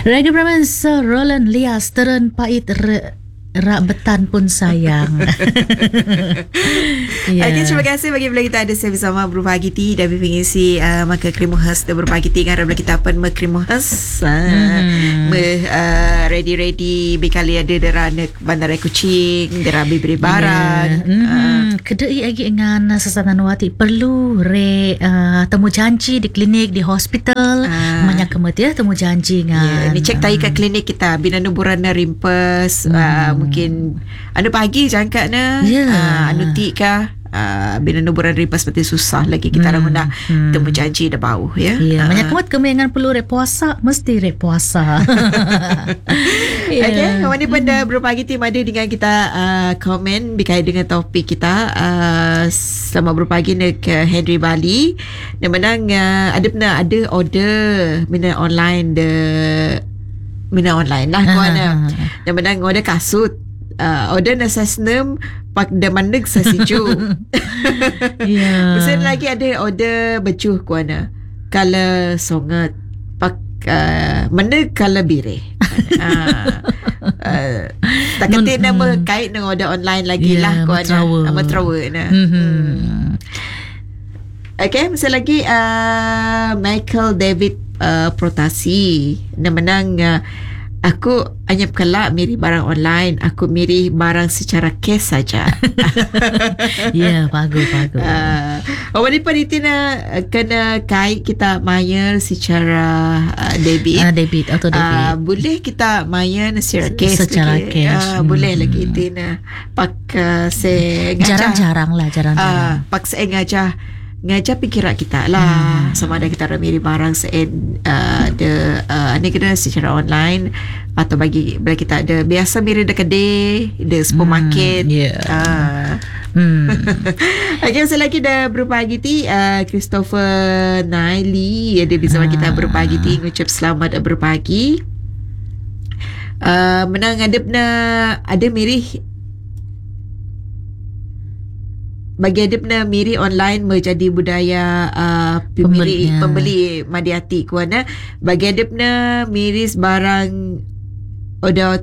Raga Brahman Roland Lias Teren pait rak betan pun sayang. Okay, terima kasih bagi bila kita ada saya bersama Berbagi Ti dan mengisi maka krimuhas dan Berbagi Ti dengan bila kita apa krimuhas ready bekali ada derana bandar kucing dera bibri barang kedai lagi dengan sesanan wati perlu temu janji di klinik di hospital banyak kemudian temu janji dengan ni cek tayi kat klinik kita bina nuburan na rimpes mungkin anu pagi jangkatnya anu tik kah bila nuburan ripas seperti susah lagi kita orang nak temu janji dah bau banyak kuat kemengan perlu repuasa mesti repuasa. Okay, kawan ni pada Berbagi Tim ada dengan kita komen berkait dengan topik kita sama berbagi ke Henry Bali dan menang ada order mina online lah kawan dan menang order kasut order nasasnem pak dah mandeg sasiju. Kemudian lagi ada order becuh kuana kala songat pak mandeg kala bire. Tak kata nama kait dengan order online lagi lah kuana matrawa na. Okay, masa lagi Michael David Protasi dia menang aku hanya kelak mirih barang online, aku mirih barang secara cash saja. Bagus. Awak ni panitina kena kait kita mayar secara debit. Debit atau debit. Boleh kita mayar secara cash. Secara cash. Boleh lagi tina. Pak se jarang-jarang. Pak se ngajak pikiran kita lah sama ada kita ramiri barang ni kena secara online atau bagi bila kita ada biasa mirip dekat kedai the supermarket. Okay, masa lagi dah Berbagi Ti Christopher Naili dia bersama kita Berbagi Ti ngucap selamat berbagi menang ada mirih bagi adibna miri online menjadi budaya pembeli madiati kuana bagi adibna miris barang order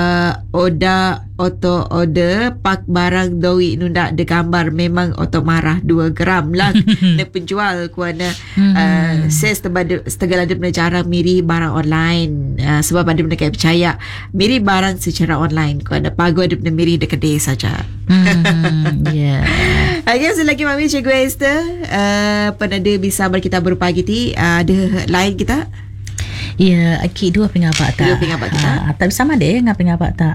auto order pak barang doi nunda de gambar memang auto marah 2 gram lah ne penjual kuana saya setengah adibna jarang miri barang online sebab adibna kaya percaya miri barang secara online kuana pagu adibna miri de kedai saja. Okay, selagi Mami Cikgu Esther penada bisa kita Berbagi Ti ada lain kita. Aki dua pengapak tak? Dua pengapak kita. Tak sama deh ngap pengapak tak?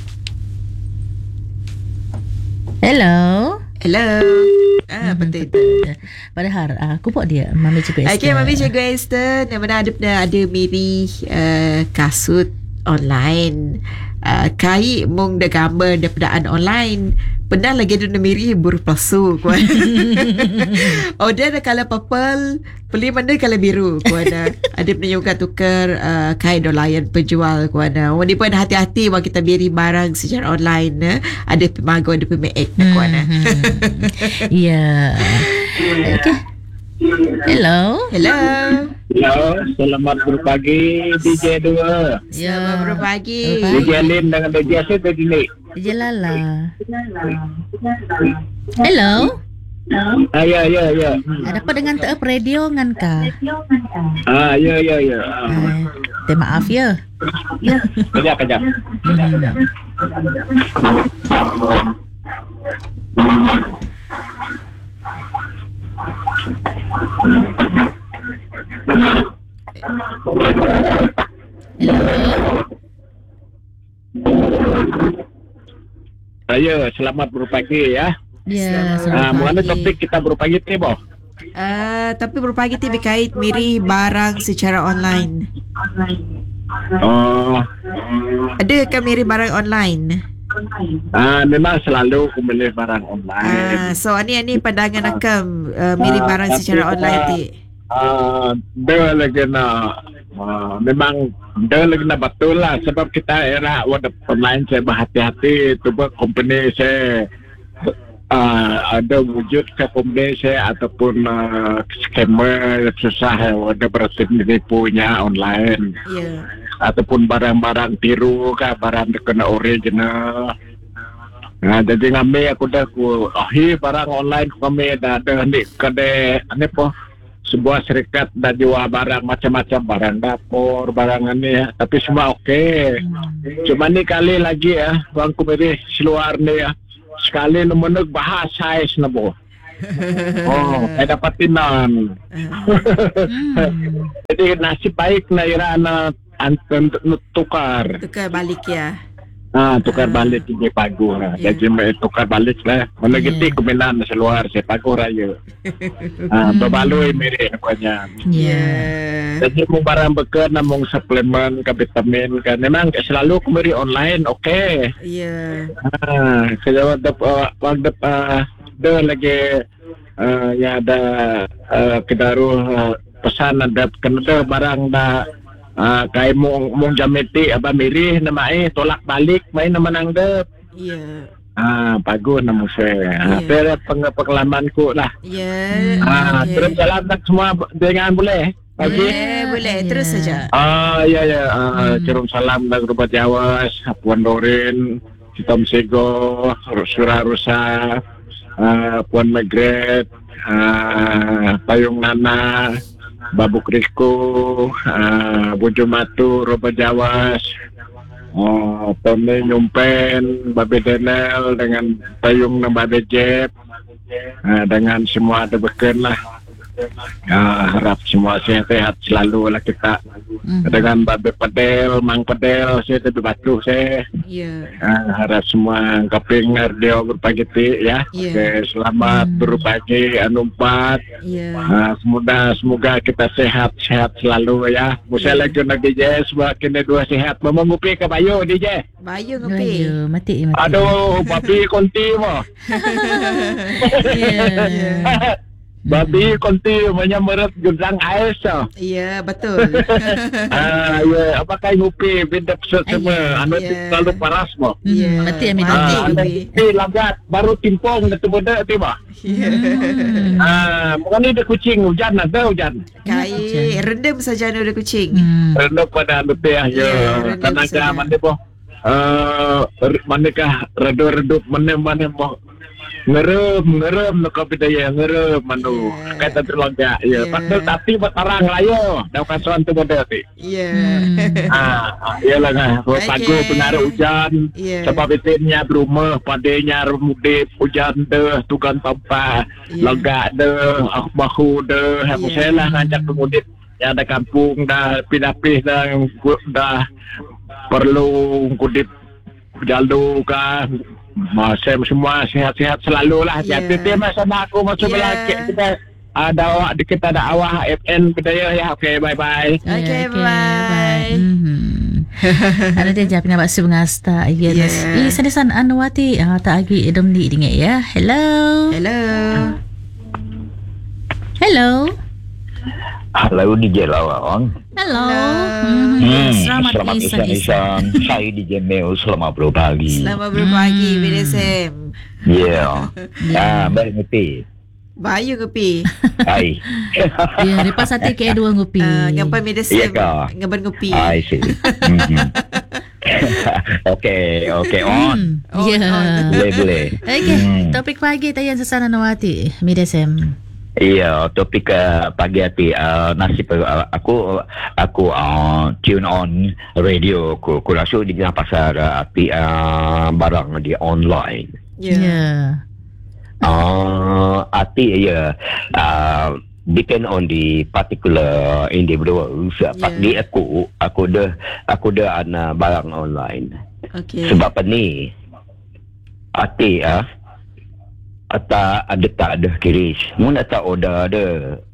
Hello. Betul. Padahal aku buat dia Mami Cikgu Esther. Okay, Mami Cikgu Esther nama ada miri kasut online. Kai mung dah gambar daripada online pernah lagi ada miri berpasu kuan. Order dah kala purple beli mana kala biru kuan ada punya juga tukar kai dolayan penjual kuan. Ni pun hati-hati waktu kita beri barang secara online ada pemago ada pemek kuan. Okay. Hello, selamat berbagi DJ 2. Selamat berbagi. DJ Alim dengan DJ Asyid tadi ni. DJ Lala. Hello. Ya. Ada apa dengan tak radio ngan ka? Ya. Maaf ya. Kejap. Selamat berbagi ya. Mengenai topik kita berbagi ti boh. Tapi berbagi ti berkait miri barang secara online. Adakah miri barang online? Memang selalu aku beli barang online. So ini pandangan akam miri barang secara online ti. Dia lagi memang dia lagi betul lah sebab kita era wadah online saya berhati-hati tu buat company saya ada wujud kombinasi ataupun skema susah ada berarti menipunya online ataupun barang-barang tiru kah barang kena original. Jadi kami aku dah barang online kami dah ada ni kedai ni po sebuah syarikat dah jual barang macam-macam barang dapur barang ni tapi semua okey. Cuma ni kali lagi bang ku beri seluar ni sekali meneg bahas saiz na bo. Ay dapatinan. Jadi nasib baik na ira na tukar. Tukar balik ya. Tukar balik ini pagu lah. Jadi tukar balik lah. Mana gitu kuminan seluar saya pagu raya. Berbaloi mirip namanya. Jadi mau barang bekerja namung suplemen ke vitamin kan. Memang selalu kumiri online okey. Saya ada lagi ya ada kedaru pesan ada kena barang dah kay mong jamiti aba mirih na mai tolak balik may naman ang dep. Bago na mo siya. Pero pengalaman ko lah. Terus jalan tak semua dengan boleh. Boleh terus saja. Kirim salam dari Rubat Jawas, Puan Dorin, Tom Sego, Surah Rusa, Puan Magret, Payung Nana, Babu Krisko, Bojo Matu, Roba Jawas, Tony Nyumpen, Babe Denel dengan Payung dan Babe Jeb, dengan semua ada beken lah. Harap semua sehat selalu lah kita. Dengan Babe Padel, Mang Padel, saya lebih batu saya. Harap semua kaping dia berpagi ya. Selamat berpagi anumpat. Semoga kita sehat selalu ya. Musa lagi DJ sebab kena dua sehat. Mama ngupi ke Bayu DJ? Bayu ngupi. Mati. Aduh, babi konti mo. Babi konti menyameret gudang ais. Ya, betul. Apakah ngupi benda pesat semua. Anu terlalu paras mo. Mati amin. Lambat baru timpong itu benda tiba. Bukan ada kucing hujan ada hujan. Kai rendam saja ada kucing. Rendam pada anu teh tenaga mande boh. Manakah redup mana boh. Ngerem nak bidaya ngerem manu kata terlonjak ya padahal tapi bertarang layo dah kasuan tu bodoh ti iyalah kan pagu pengaruh hujan sebab itinnya berumah padanya remudip hujan deh tugan tempat logak deh bahu deh saya lah ngajak pemudip yang ada kampung dah pindah-pindah dah perlu kudip jalur kan. Saya semua sehat-sehat selalu lah. Hati-hati masa aku masuk belakang kita ada awak kita ada awak FN Bedaya ya. Okay, bye-bye. Okay, bye. Ada dia jawab nak bakso ngasta. Yes. Sanisan Anuwati tak agi idom di dingai ya. Hello. Halo DJ Lawang. Hello. Selamat Isan. Saya DJ Meo. Selamat berbagi. Selamat berbagi BDSM. Baik ngopi. Bayu ngopi. Hai. Lepas hati ke dua ngopi. Ngapain BDSM? Ngapain ngopi? I see. Okay, on. Boleh. Okay, topik pagi tayan sasana Nawati BDSM. Iya, topik pagi hati nasib aku tune on radio aku rasa di pasar api barang di online. Arti depend on the particular individual. Di aku dah ana barang online. Sebab ni arti ada tak ada kiris. Mun tak order ada.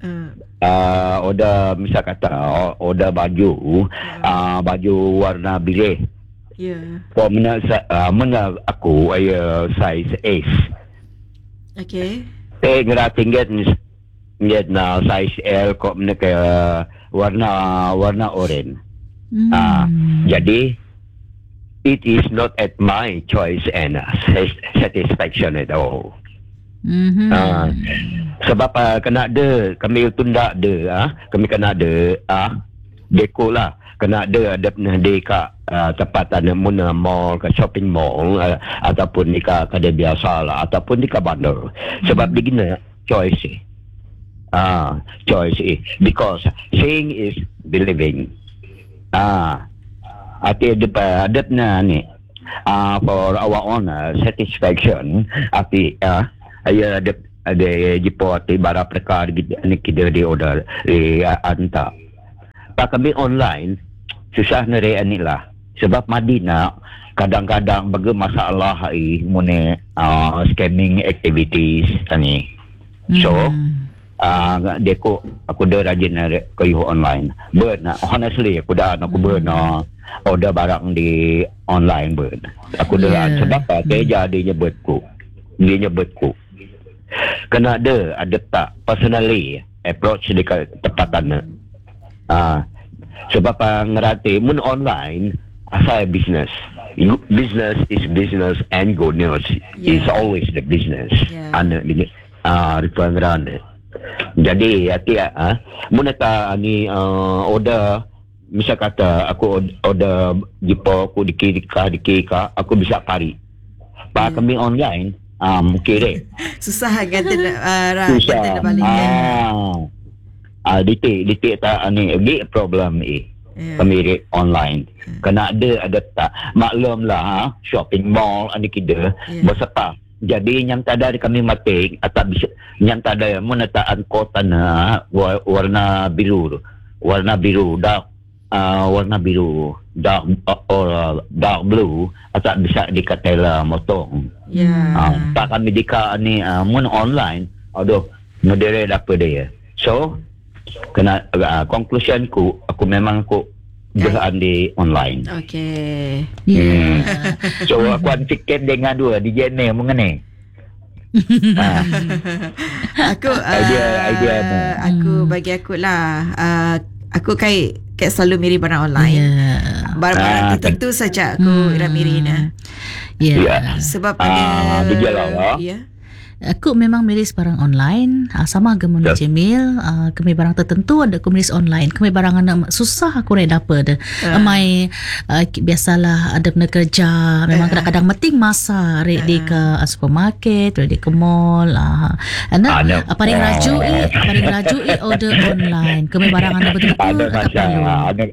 Order misal kata order baju warna biru. For mana aku size S. Ngera tingkat na size L kok mana ke warna orange. Jadi it is not at my choice and satisfaction at all. Sebab kena ada kami tunda ada kami kena ada deko lah kena ada di kat tempat ada muna mall ke shopping mall ataupun di kat kedai biasa lah ataupun di kat bandar sebab begini choice because seeing is believing arti ada ni for our own satisfaction arti ada jipo arti barang perkara ni kita di order di anta pak kami online susah nere ni lah sebab Madinah kadang-kadang bagi masalah mune scamming activities ni so aku dah rajin kayu online honestly aku dah order barang di online aku dah sebab dia nyebutku kena ada tak personally approach di tempatan sebab ngerti mun online asal business is business and good news is always the business referensi jadi hati mun ni order misal kata aku order jipo aku dikika aku bisa pari pak kami online mungkin susah ganti balik detik tak ni big problem kami online kena ada tak maklum lah shopping mall ni kita berserta jadi yang tak ada kami matik atau bisa yang tak ada menataan kota warna biru dark blue atau bisa dikatakan motong tak kami dika ni mun online aduh moderate apa dia so kena conclusionku aku memang jalan di online. Okay. So aku fikir dengan dua di jene mengenai. Aku bagi aku lah aku kayak selalu miri barang online. Barang tertentu saja aku miri nah. Sebab ada aku memang miris barang online sama gemun Jamil kami barang tertentu ada aku miris online kami barang anak susah aku nak dapat amai biasalah ada benda kerja memang kadang-kadang meting masa di ke supermarket di ke mall paling raju order online kami barang anak betul-betul tak perlu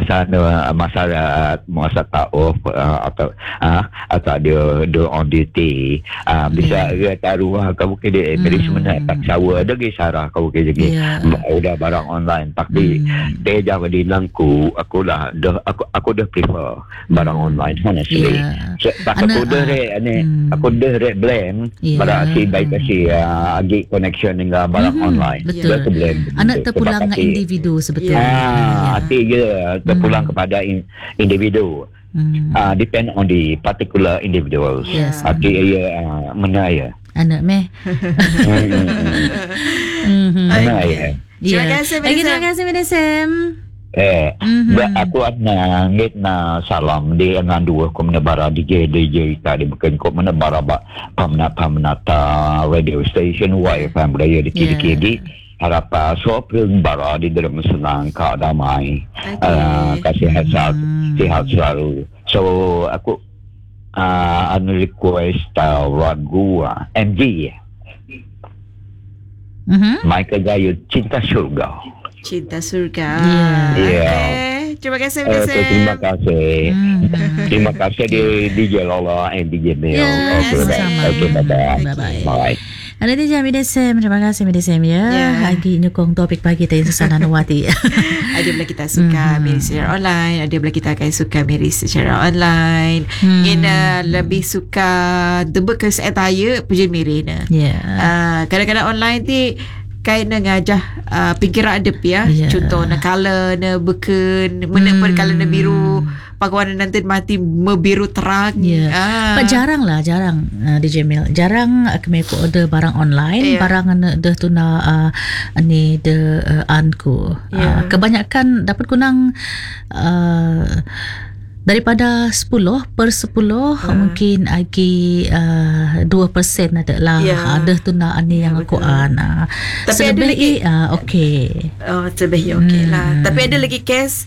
masa tak off atau dia on duty bisa dia taruh kamu kena management tak sawa ada ke sarah kamu kena udah barang online tapi dia jangan dilangku aku dah prefer barang online honestly aku dah blame pada si baik si agi connection dengan barang online betul anak terpulang dengan individu sebetulnya artinya terpulang kepada individu depend on the particular individuals menaya anak meh terima kasih Medisem. Aku ada ngit na salam di dengan dua ko menabara DJ tadi bukan ko menabara pamnata radio station YFM budaya di kiri harap sopeng bara di dalam senang damai kasih sihat selalu so aku request lagu MG Michael Gayud Cinta Surga terima kasih terima kasih di DJ Lola and DJ Mel bye. Ada DJ Medisem, terima kasih Medisem lagi nyokong topik pagi kita Susana Nuwati. Ada bila kita suka miris secara online, ada bila kita akan suka miris secara online. Lebih suka bekas attire pujian miris kadang-kadang online ni kait na ngajah pikiran adep contoh na color na beken menepen color na biru pagwarna nanti mati mebiru terang jarang DJ Mil jarang kami ko order barang online barang dah tuna ni anku kebanyakan dapat kunang Daripada 10/10 mungkin lagi 2% adalah ada tunaan ni yang aku tapi ada lagi okey. Terlebih okey lah. Tapi ada lagi kes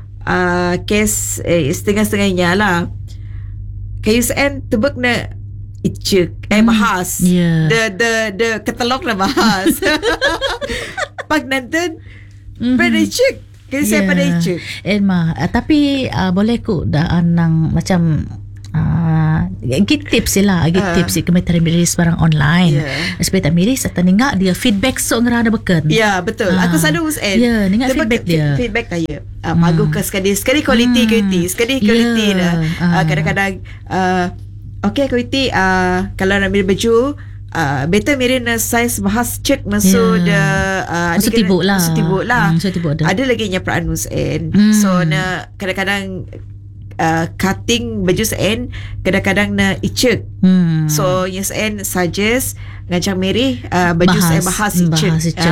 setengah-setengahnya lah. KUSN tebak na icik bahas. The ketelok na bahas. Pag nandun pada icik saya pada icik tapi boleh ku daan ng macam git tips sila tips kami tarim miris barang online supaya tak miris at ninga dia feedback so ngerada beken betul aku selalu ninga feedback dia feedback kaya bagus ke sekali quality dah kadang-kadang okay quality kalau nak ambil baju better mirin size bahas cek masuk masuk tibuk lah ada lagi nyapraan Nusen so na kadang-kadang cutting baju sen kadang-kadang na icek so Nusen suggest ngancang mirih baju saya bahas icek